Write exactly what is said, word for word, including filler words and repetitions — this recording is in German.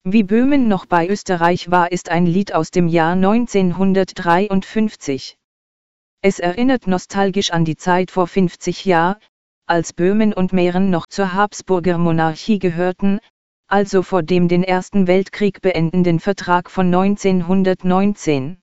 Wie Böhmen noch bei Österreich war, ist ein Lied aus dem Jahr neunzehnhundertdreiundfünfzig. Es erinnert nostalgisch an die Zeit vor fünfzig Jahren, als Böhmen und Mähren noch zur Habsburger Monarchie gehörten, also vor dem den Ersten Weltkrieg beendenden Vertrag von neunzehnhundertneunzehn.